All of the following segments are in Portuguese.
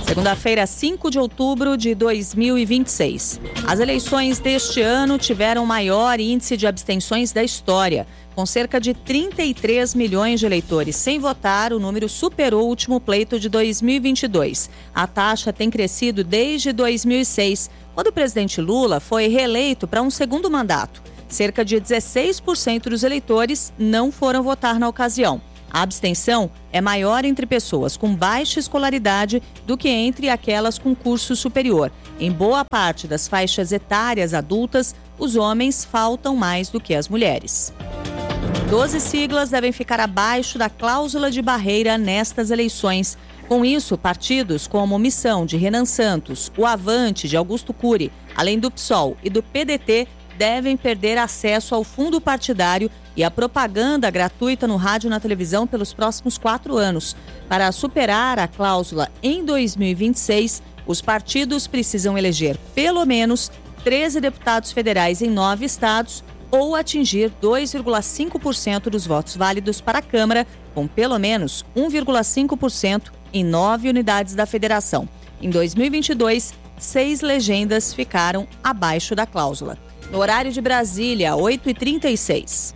Segunda-feira, 5 de outubro de 2026. As eleições deste ano tiveram o maior índice de abstenções da história. Com cerca de 33 milhões de eleitores sem votar, o número superou o último pleito de 2022. A taxa tem crescido desde 2006, quando o presidente Lula foi reeleito para um segundo mandato. Cerca de 16% dos eleitores não foram votar na ocasião. A abstenção é maior entre pessoas com baixa escolaridade do que entre aquelas com curso superior. Em boa parte das faixas etárias adultas, os homens faltam mais do que as mulheres. 12 siglas devem ficar abaixo da cláusula de barreira nestas eleições. Com isso, partidos como Missão, de Renan Santos, o Avante, de Augusto Cury, além do PSOL e do PDT, devem perder acesso ao fundo partidário e à propaganda gratuita no rádio e na televisão pelos próximos 4 anos. Para superar a cláusula em 2026, os partidos precisam eleger pelo menos 13 deputados federais em 9 estados ou atingir 2,5% dos votos válidos para a Câmara, com pelo menos 1,5% em 9 unidades da federação. Em 2022, 6 legendas ficaram abaixo da cláusula. No horário de Brasília, 8h36.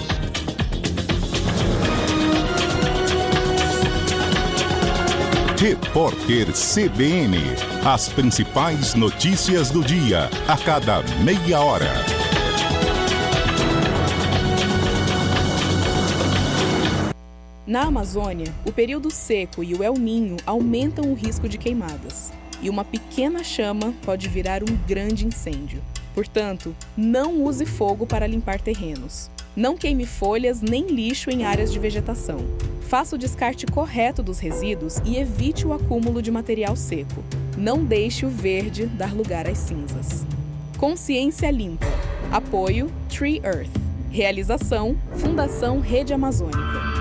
Repórter CBN. As principais notícias do dia, a cada meia hora. Na Amazônia, o período seco e o El Niño aumentam o risco de queimadas. E uma pequena chama pode virar um grande incêndio. Portanto, não use fogo para limpar terrenos. Não queime folhas nem lixo em áreas de vegetação. Faça o descarte correto dos resíduos e evite o acúmulo de material seco. Não deixe o verde dar lugar às cinzas. Consciência Limpa. Apoio Tree Earth. Realização Fundação Rede Amazônica.